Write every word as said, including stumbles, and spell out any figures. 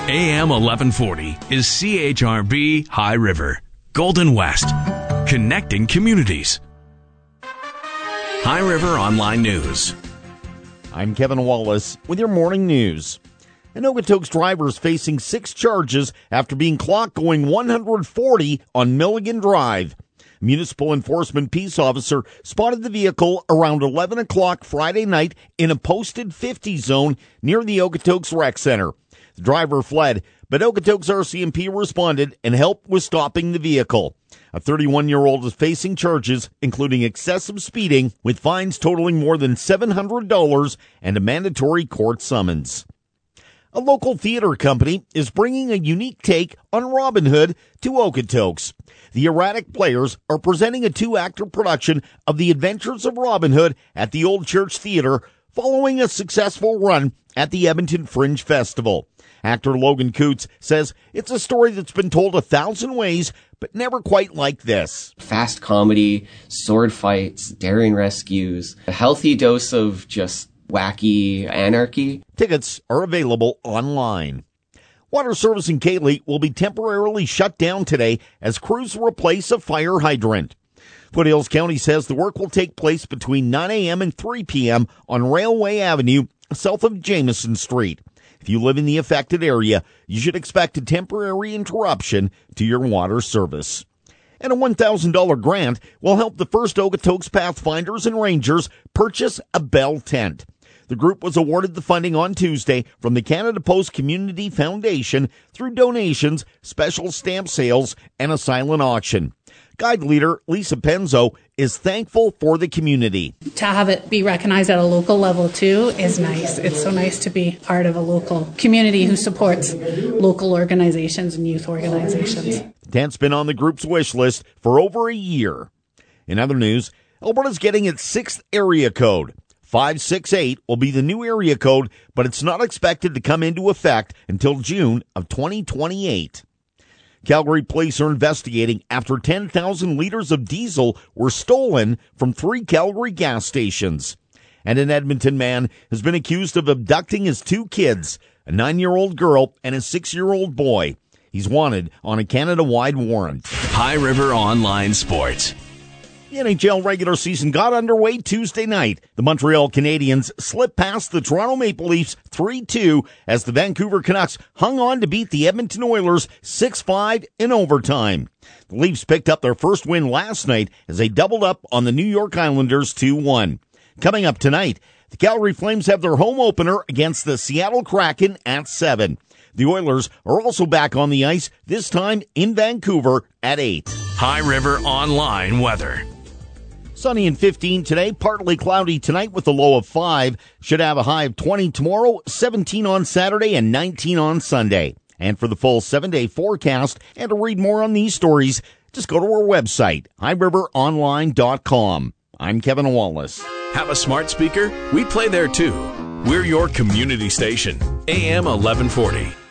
A M eleven forty is C H R B High River, Golden West, connecting communities. High River Online News. I'm Kevin Wallace with your morning news. An Okotoks driver is facing six charges after being clocked going one hundred forty on Milligan Drive. A municipal enforcement peace officer spotted the vehicle around eleven o'clock Friday night in a posted fifty zone near the Okotoks Rec Center. The driver fled, but Okotoks R C M P responded and helped with stopping the vehicle. A thirty-one-year-old is facing charges, including excessive speeding, with fines totaling more than seven hundred dollars and a mandatory court summons. A local theater company is bringing a unique take on Robin Hood to Okotoks. The Erratic Players are presenting a two-actor production of The Adventures of Robin Hood at the Old Church Theater, following a successful run at the Edmonton Fringe Festival. Actor Logan Coots says it's a story that's been told a thousand ways, but never quite like this. Fast comedy, sword fights, daring rescues, a healthy dose of just wacky anarchy. Tickets are available online. Water service in Kaylee will be temporarily shut down today as crews replace a fire hydrant. Foothills County says the work will take place between nine a.m. and three p.m. on Railway Avenue, south of Jameson Street. If you live in the affected area, you should expect a temporary interruption to your water service. And a one thousand dollars grant will help the First Okotoks Pathfinders and Rangers purchase a Bell tent. The group was awarded the funding on Tuesday from the Canada Post Community Foundation through donations, special stamp sales, and a silent auction. Guide leader Lisa Penzo is thankful for the community. To have it be recognized at a local level too is nice. It's so nice to be part of a local community who supports local organizations and youth organizations. The tent's been on the group's wish list for over a year. In other news, Alberta's getting its sixth area code. five six eight will be the new area code, but it's not expected to come into effect until June of twenty twenty-eight. Calgary police are investigating after ten thousand liters of diesel were stolen from three Calgary gas stations. And an Edmonton man has been accused of abducting his two kids, a nine-year-old girl and a six-year-old boy. He's wanted on a Canada-wide warrant. High River Online Sports. The N H L regular season got underway Tuesday night. The Montreal Canadiens slipped past the Toronto Maple Leafs three two as the Vancouver Canucks hung on to beat the Edmonton Oilers six five in overtime. The Leafs picked up their first win last night as they doubled up on the New York Islanders two one. Coming up tonight, the Calgary Flames have their home opener against the Seattle Kraken at seven. The Oilers are also back on the ice, this time in Vancouver at eight. High River Online weather. Sunny and fifteen today, partly cloudy tonight with a low of five. Should have a high of twenty tomorrow, seventeen on Saturday, and nineteen on Sunday. And for the full seven-day forecast and to read more on these stories, just go to our website, high river online dot com. I'm Kevin Wallace. Have a smart speaker? We play there too. We're your community station, A M eleven forty.